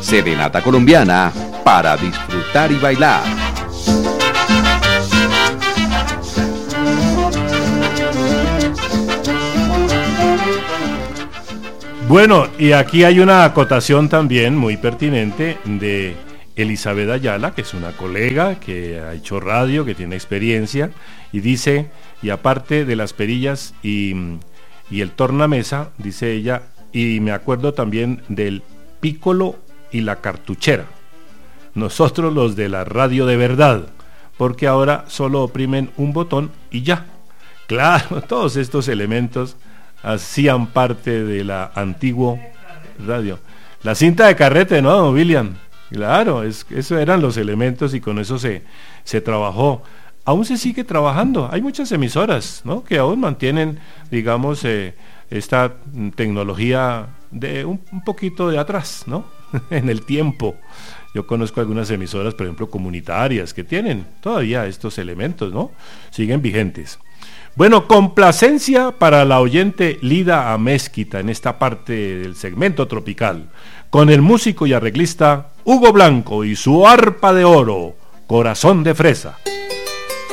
Serenata colombiana para disfrutar y bailar. Bueno, y aquí hay una acotación también muy pertinente de Elizabeth Ayala, que es una colega que ha hecho radio, que tiene experiencia, y dice, y aparte de las perillas y el tornamesa, dice ella, y me acuerdo también del pícolo y la cartuchera, nosotros los de la radio de verdad, porque ahora solo oprimen un botón y ya. Claro, todos estos elementos hacían parte de la antigua radio. La cinta de carrete, ¿no, William? Claro, eso eran los elementos y con eso se trabajó. Aún se sigue trabajando. Hay muchas emisoras, ¿no?, que aún mantienen, digamos, esta tecnología de un poquito de atrás, ¿no? En el tiempo. Yo conozco algunas emisoras, por ejemplo, comunitarias, que tienen todavía estos elementos, ¿no? Siguen vigentes. Bueno, complacencia para la oyente Lida Amezquita en esta parte del segmento tropical, con el músico y arreglista Hugo Blanco y su arpa de oro, Corazón de Fresa.